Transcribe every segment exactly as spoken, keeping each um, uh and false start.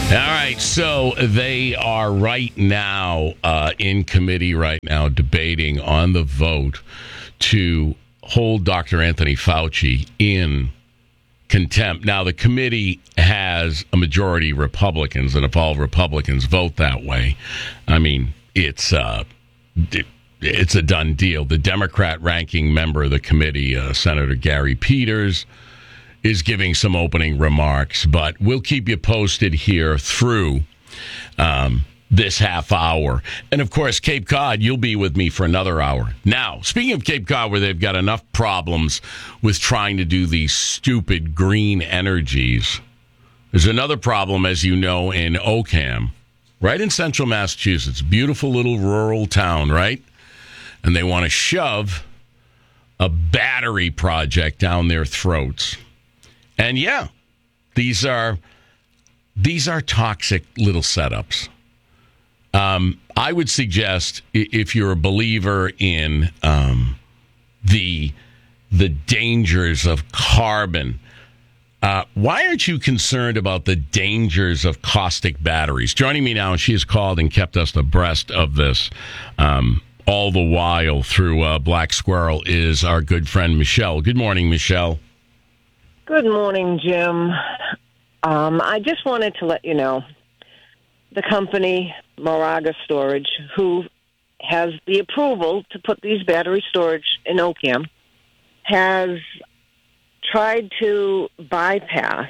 All right, so they are right now uh, in committee right now debating on the vote to hold Doctor Anthony Fauci in contempt. Now, the committee has a majority Republicans, and if all Republicans vote that way, I mean, it's uh, it, it's a done deal. The Democrat ranking member of the committee, uh, Senator Gary Peters, is giving some opening remarks, but we'll keep you posted here through um, this half hour. And, of course, Cape Cod, you'll be with me for another hour. Now, speaking of Cape Cod, where they've got enough problems with trying to do these stupid green energies, there's another problem, as you know, in Oakham, right in central Massachusetts. Beautiful little rural town, right? And they want to shove a battery project down their throats. And yeah, these are these are toxic little setups. Um, I would suggest if you're a believer in um, the the dangers of carbon, uh, why aren't you concerned about the dangers of caustic batteries? Joining me now, and she has called and kept us abreast of this um, all the while through uh, Black Squirrel, is our good friend Michelle. Good morning, Michelle. Good morning, Jim. Um, I just wanted to let you know the company, Moraga Storage, who has the approval to put these battery storage in Oakham, has tried to bypass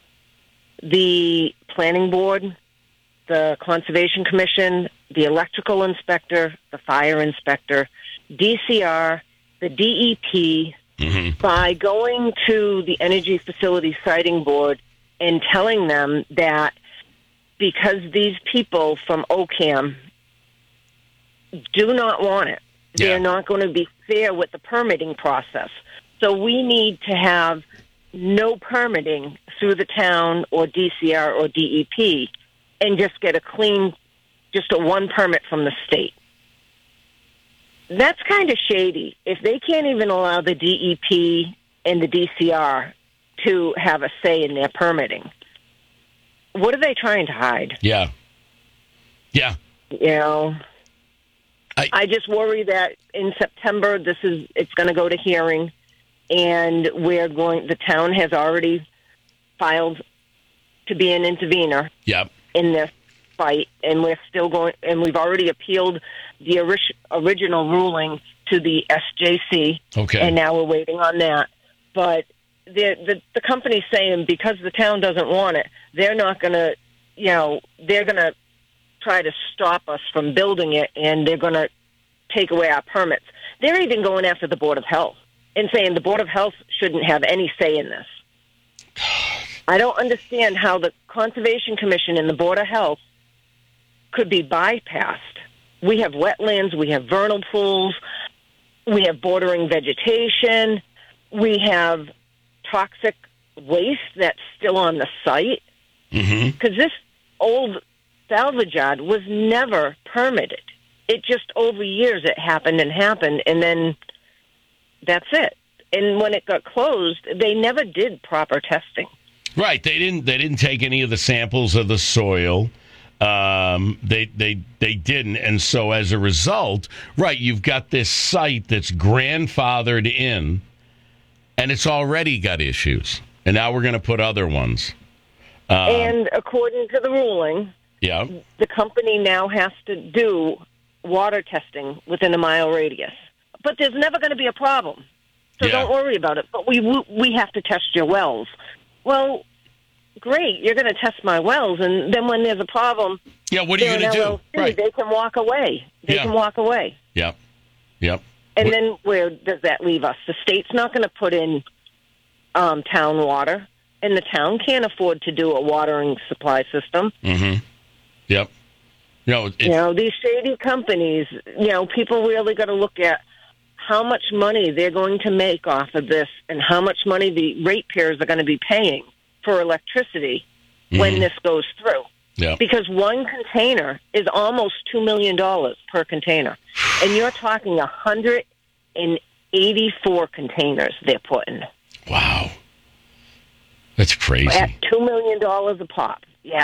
the planning board, the Conservation Commission, the electrical inspector, the fire inspector, D C R, the D E P, mm-hmm. by going to the Energy Facility Siting Board and telling them that because these people from Oakham do not want it, yeah. they're not going to be fair with the permitting process. So we need to have no permitting through the town or D C R or D E P and just get a clean, just a one permit from the state. That's kind of shady. If they can't even allow the D E P and the D C R to have a say in their permitting, what are they trying to hide? Yeah. Yeah. You know, I, I just worry that in September, this is, it's going to go to hearing, and we're going, the town has already filed to be an intervener yep. in this fight, and we're still going, and we've already appealed the ori- original ruling to the S J C, okay. and now we're waiting on that. But the, the the company's saying because the town doesn't want it, they're not going to, you know, they're going to try to stop us from building it, and they're going to take away our permits. They're even going after the Board of Health and saying the Board of Health shouldn't have any say in this. I don't understand how the Conservation Commission and the Board of Health could be bypassed. We have wetlands, we have vernal pools, we have bordering vegetation, we have toxic waste that's still on the site. Because mm-hmm. this old salvage yard was never permitted. It just over years it happened and happened, and then that's it. And when it got closed, they never did proper testing. Right, they didn't. They didn't take any of the samples of the soil. Um, they they they didn't, and so as a result, right, you've got this site that's grandfathered in, and it's already got issues, and now we're going to put other ones. Um, and according to the ruling, yeah, the company now has to do water testing within a mile radius, but there's never going to be a problem, so yeah. don't worry about it. But we we have to test your wells. Well, great, you're going to test my wells, and then when there's a problem, yeah, what are you going to do? Right. They can walk away. They yeah. can walk away. Yep, yep. And what? then where does that leave us? The state's not going to put in um, town water, and the town can't afford to do a watering supply system. Mm-hmm. Yep. You know, you know, these shady companies, you know, people really got to look at how much money they're going to make off of this and how much money the ratepayers are going to be paying for electricity mm-hmm. when this goes through. Yeah. Because one container is almost two million dollars per container. And you're talking one hundred eighty-four containers they're putting. Wow. That's crazy. At two million dollars a pop. Yeah.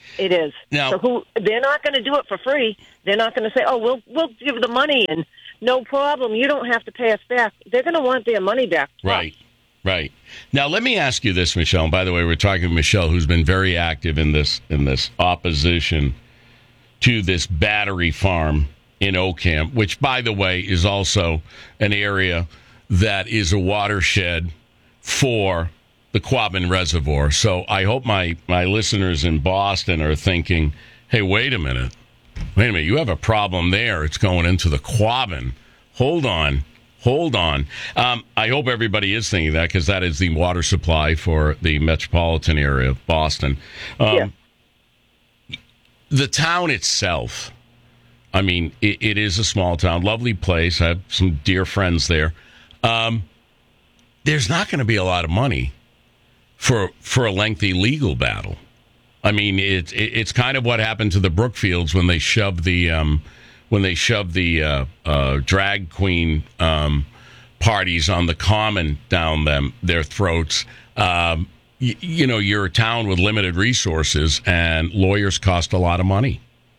It is. Now, so who they're not going to do it for free. They're not going to say, "Oh, we'll we'll give the money and no problem. You don't have to pay us back." They're going to want their money back. Right. Right. Now, let me ask you this, Michelle. And by the way, we're talking to Michelle, who's been very active in this in this opposition to this battery farm in Ocam, which, by the way, is also an area that is a watershed for the Quabbin Reservoir. So I hope my, my listeners in Boston are thinking, hey, wait a minute. Wait a minute. You have a problem there. It's going into the Quabbin. Hold on. Hold on. Um, I hope everybody is thinking that, because that is the water supply for the metropolitan area of Boston. Um, yeah. The town itself, I mean, it, it is a small town, lovely place. I have some dear friends there. Um, there's not going to be a lot of money for for a lengthy legal battle. I mean, it, it, it's kind of what happened to the Brookfields when they shoved the um, when they shoved the uh, uh, drag queen um, parties on the common down them their throats. Um, y- you know, you're a town with limited resources, and lawyers cost a lot of money.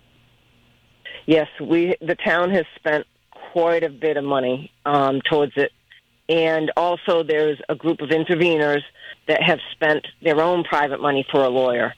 Yes, we the town has spent quite a bit of money um, towards it. And also there's a group of interveners that have spent their own private money for a lawyer.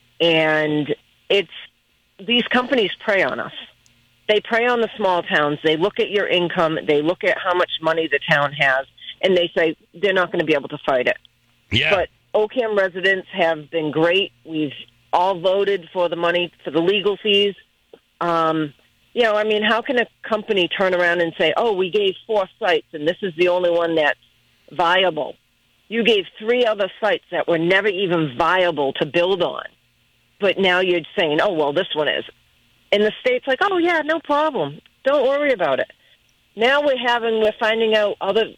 And it's these companies prey on us. They prey on the small towns. They look at your income. They look at how much money the town has, and they say they're not going to be able to fight it. Yeah. But Ocam residents have been great. We've all voted for the money for the legal fees. Um, you know, I mean, how can a company turn around and say, oh, we gave four sites, and this is the only one that's viable? You gave three other sites that were never even viable to build on. But now you're saying, oh, well, this one is. And the state's like, oh, yeah, no problem. Don't worry about it. Now we're having, we're finding out other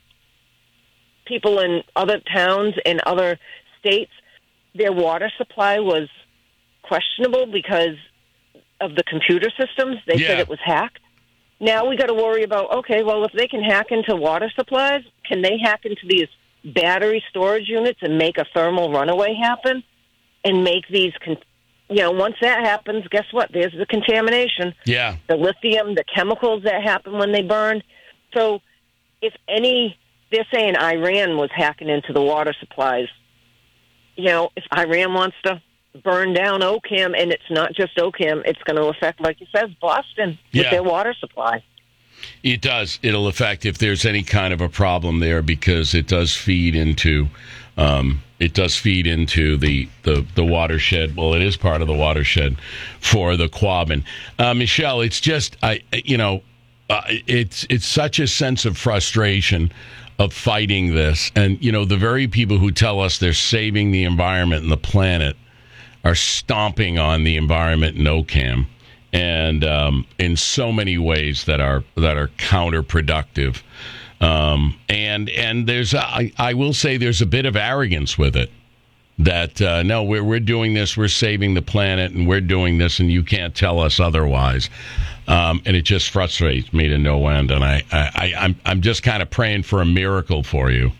people in other towns in other states, their water supply was questionable because of the computer systems. They yeah. said it was hacked. Now we got to worry about, okay, well, if they can hack into water supplies, can they hack into these battery storage units and make a thermal runaway happen and make these, con- you know, once that happens, guess what? There's the contamination. Yeah. The lithium, the chemicals that happen when they burn. So if any, they're saying Iran was hacking into the water supplies. You know, if Iran wants to burn down Ocam, and it's not just Ocam, it's going to affect, like you said, Boston with yeah. their water supply. It does. It'll affect if there's any kind of a problem there, because it does feed into um, it does feed into the, the, the watershed. Well, it is part of the watershed for the Quabbin. Uh, Michelle, it's just I you know uh, it's it's such a sense of frustration of fighting this, and you know the very people who tell us they're saving the environment and the planet are stomping on the environment in Ocam, and um, in so many ways that are that are counterproductive. Um, and and there's a, I, I will say there's a bit of arrogance with it. That uh, no, we're we're doing this, we're saving the planet, and we're doing this, and you can't tell us otherwise. Um, and it just frustrates me to no end. And I, I, I I'm I'm just kind of praying for a miracle for you.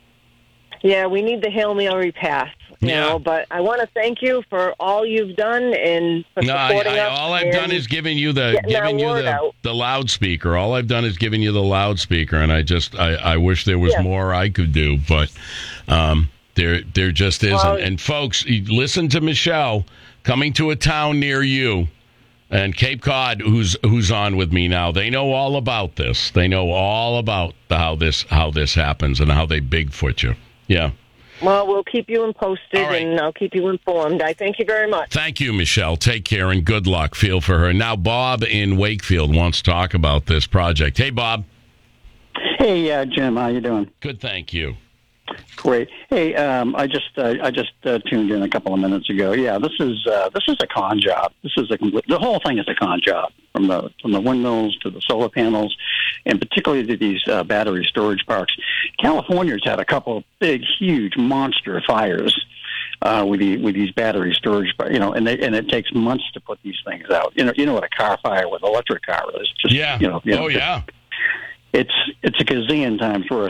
Yeah, we need the Hail Mary pass, you yeah. know, but I want to thank you for all you've done and for no, supporting I, I, us. all I've done is giving you the giving you the, the loudspeaker. All I've done is giving you the loudspeaker, and I just I, I wish there was yeah. more I could do, but um, there there just isn't. Well, and folks, listen to Michelle coming to a town near you. And Cape Cod, who's who's on with me now, they know all about this. They know all about the, how this how this happens and how they Bigfoot you. Yeah. Well, we'll keep you posted, right. and I'll keep you informed. I thank you very much. Thank you, Michelle. Take care and good luck. Feel for her. Now, Bob in Wakefield wants to talk about this project. Hey, Bob. Hey, uh, Jim. How you doing? Good, thank you. Great. Hey, um, I just uh, I just uh, tuned in a couple of minutes ago. Yeah, this is uh, this is a con job. This is a complete, the whole thing is a con job, from the from the windmills to the solar panels, and particularly to these uh, battery storage parks. California's had a couple of big, huge, monster fires uh, with the with these battery storage, you know, and they, and it takes months to put these things out. You know, you know what a car fire with an electric car is. Just, yeah. You know, you know, oh just, yeah. It's it's a gazillion times worse.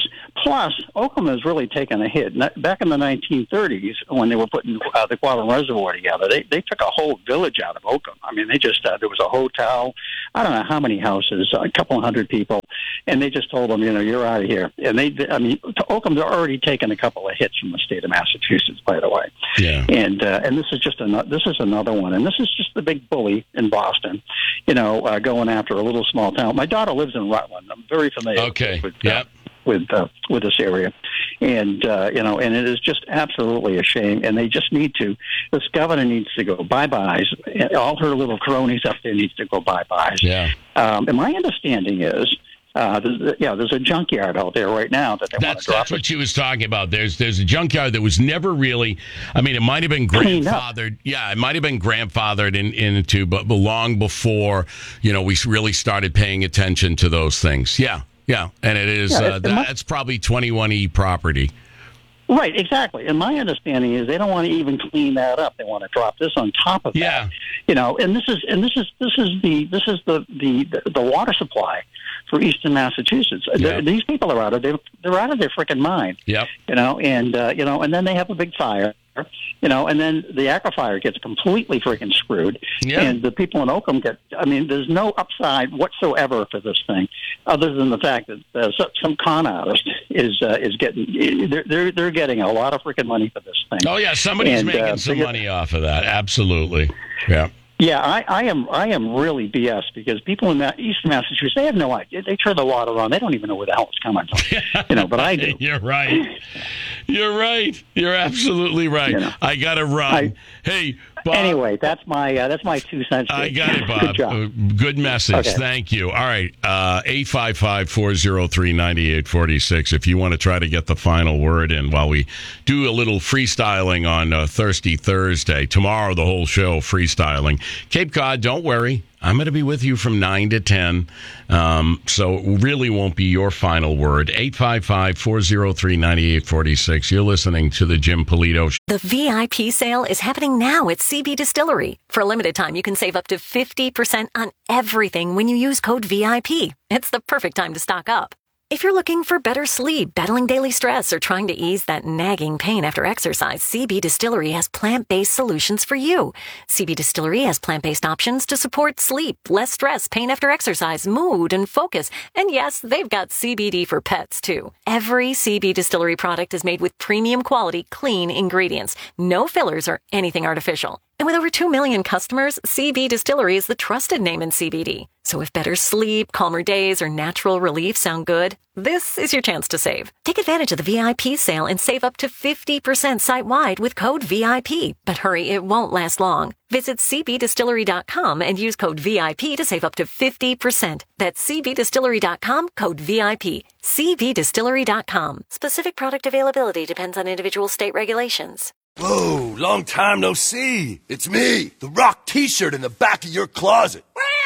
plus, Oakham has really taken a hit. Back in the nineteen thirties, when they were putting uh, the Quabbin Reservoir together, they, they took a whole village out of Oakham. I mean, they just, uh, there was a hotel, I don't know how many houses, a couple hundred people, and they just told them, you know, you're out of here. And they, I mean, Oakham's already taken a couple of hits from the state of Massachusetts, by the way. Yeah. And uh, and this is just another, this is another one. And this is just the big bully in Boston, you know, uh, going after a little small town. My daughter lives in Rutland. I'm very familiar Okay. with Yeah. uh, with uh, with this area, and uh, you know, and it is just absolutely a shame. And they just need to. This governor needs to go bye byes. All her little cronies up there needs to go bye byes. Yeah. Um, and my understanding is, uh, there's, yeah, there's a junkyard out there right now that they want That's to drop. that's what she was talking about. There's there's a junkyard that was never really. I mean, it might have been grandfathered. Yeah, it might have been grandfathered in, into, but long before you know we really started paying attention to those things. Yeah. Yeah, and it is, Yeah, uh, it that, must- that's probably twenty-one E property. Right, exactly. And my understanding is they don't want to even clean that up. They want to drop this on top of Yeah. that. You know, and this is and this is this is the this is the the, the water supply for Eastern Massachusetts. Yeah. These people are out of their they're out of their freaking mind. Yep. You know, and uh, you know, and then they have a big fire. You know, and then the aquifer gets completely freaking screwed. Yeah. And the people in Oakham get, I mean, there's no upside whatsoever for this thing, other than the fact that uh, some, some con artist is uh, is getting, they're, they're they're getting a lot of freaking money for this thing. Oh yeah, somebody's And, making uh, some so money off of that. Absolutely. Yeah. Yeah, I, I am. I am really B S because people in that Eastern Massachusetts, they have no idea. They turn the water on. They don't even know where the hell it's coming from. You know, but I do. You're right. You're right. You're absolutely right. You know, I got to run. I- hey, Bob. Anyway, that's my uh, that's my two cents. I got it, Bob. Good job. Uh, Good message. Okay. Thank you. All right. Uh, eight five five, four oh three, nine eight four six if you want to try to get the final word in while we do a little freestyling on uh, Thirsty Thursday. Tomorrow, the whole show freestyling. Cape Cod, don't worry. I'm going to be with you from nine to ten, um, so it really won't be your final word. eight five five, four oh three, nine eight four six. You're listening to the Jim Polito Show. The V I P sale is happening now at C B Distillery. For a limited time, you can save up to fifty percent on everything when you use code V I P. It's the perfect time to stock up. If you're looking for better sleep, battling daily stress, or trying to ease that nagging pain after exercise, C B Distillery has plant-based solutions for you. C B Distillery has plant-based options to support sleep, less stress, pain after exercise, mood, and focus. And yes, they've got C B D for pets, too. Every C B Distillery product is made with premium quality, clean ingredients. No fillers or anything artificial. And with over two million customers, C B Distillery is the trusted name in C B D. So if better sleep, calmer days, or natural relief sound good, this is your chance to save. Take advantage of the V I P sale and save up to fifty percent site-wide with code V I P. But hurry, it won't last long. Visit c b distillery dot com and use code V I P to save up to fifty percent. That's c b distillery dot com, code V I P. c b distillery dot com. Specific product availability depends on individual state regulations. Whoa, long time no see. It's me, the Rock t-shirt in the back of your closet.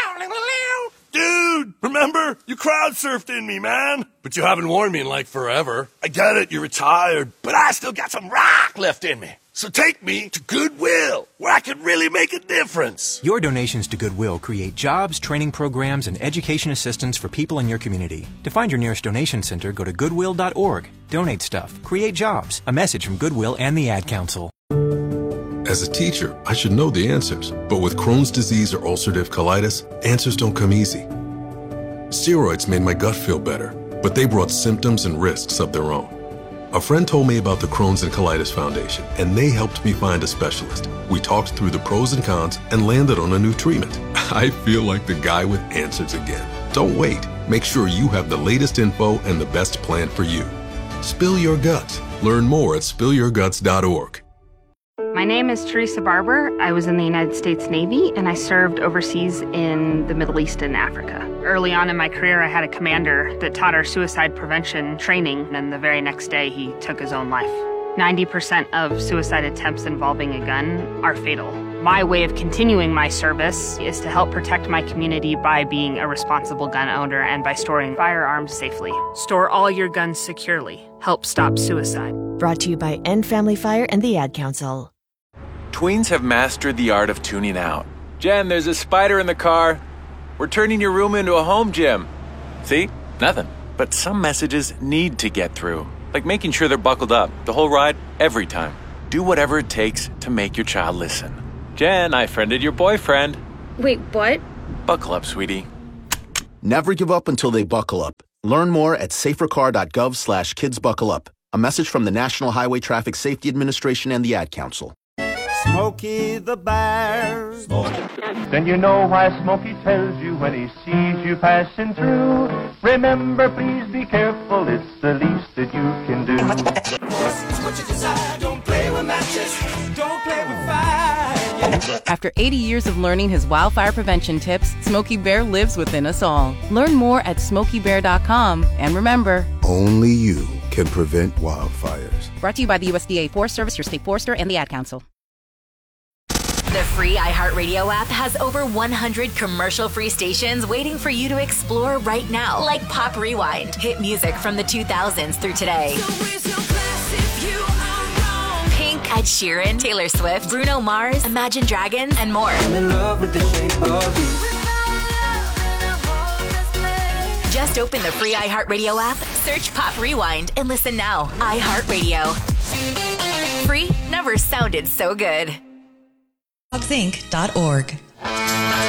Dude, remember? You crowd surfed in me, man. But you haven't worn me in like forever. I get it, you're retired, but I still got some rock left in me. So take me to Goodwill, where I can really make a difference. Your donations to Goodwill create jobs, training programs, and education assistance for people in your community. To find your nearest donation center, go to goodwill dot org. Donate stuff. Create jobs. A message from Goodwill and the Ad Council. As a teacher, I should know the answers. But with Crohn's disease or ulcerative colitis, answers don't come easy. Steroids made my gut feel better, but they brought symptoms and risks of their own. A friend told me about the Crohn's and Colitis Foundation, and they helped me find a specialist. We talked through the pros and cons and landed on a new treatment. I feel like the guy with answers again. Don't wait. Make sure you have the latest info and the best plan for you. Spill your guts. Learn more at spill your guts dot org. My name is Teresa Barber. I was in the United States Navy, and I served overseas in the Middle East and Africa. Early on in my career, I had a commander that taught our suicide prevention training, and the very next day, he took his own life. ninety percent of suicide attempts involving a gun are fatal. My way of continuing my service is to help protect my community by being a responsible gun owner and by storing firearms safely. Store all your guns securely. Help stop suicide. Brought to you by End Family Fire and the Ad Council. Tweens have mastered the art of tuning out. Jen, there's a spider in the car. We're turning your room into a home gym. See? Nothing. But some messages need to get through, like making sure they're buckled up the whole ride, every time. Do whatever it takes to make your child listen. Jen, I friended your boyfriend. Wait, what? Buckle up, sweetie. Never give up until they buckle up. Learn more at safercar.gov slash kids buckle up. A message from the National Highway Traffic Safety Administration and the Ad Council. Smokey the Bear. Then you know why Smokey tells you when he sees you passing through. Remember, please be careful, it's the least that you can do. What you desire, don't play with matches, don't play with fire. After eighty years of learning his wildfire prevention tips, Smokey Bear lives within us all. Learn more at smokey bear dot com. And remember, only you can prevent wildfires. Brought to you by the U S D A Forest Service, your state forester, and the Ad Council. The free iHeartRadio app has over one hundred commercial-free stations waiting for you to explore right now, like Pop Rewind, hit music from the two thousands through today. Pink, Ed Sheeran, Taylor Swift, Bruno Mars, Imagine Dragons, and more. I'm in love with the shape of you. Just open the free iHeartRadio app, search Pop Rewind, and listen now. iHeartRadio. Free never sounded so good. dogs inc dot org.